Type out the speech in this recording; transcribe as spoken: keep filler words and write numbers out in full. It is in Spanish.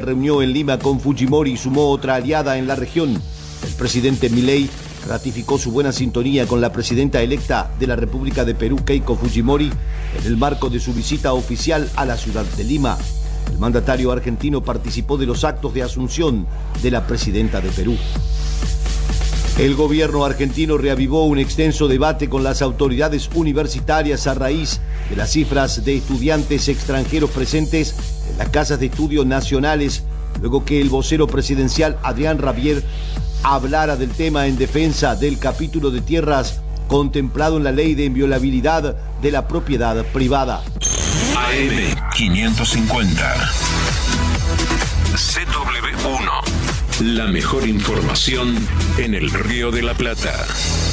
reunió en Lima con Fujimori y sumó otra aliada en la región. El presidente Milei ratificó su buena sintonía con la presidenta electa de la República de Perú, Keiko Fujimori, en el marco de su visita oficial a la ciudad de Lima. El mandatario argentino participó de los actos de asunción de la presidenta de Perú. El gobierno argentino reavivó un extenso debate con las autoridades universitarias a raíz de las cifras de estudiantes extranjeros presentes en las casas de estudio nacionales, luego que el vocero presidencial Adrián Rabier hablara del tema en defensa del capítulo de tierras contemplado en la ley de inviolabilidad de la propiedad privada. A M quinientos cincuenta C W uno. La mejor información en el Río de la Plata.